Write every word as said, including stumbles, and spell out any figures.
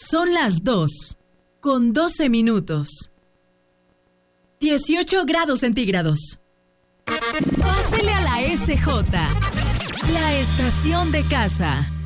Son las dos, con doce minutos. dieciocho grados centígrados. Pásele a la S J, la estación de casa.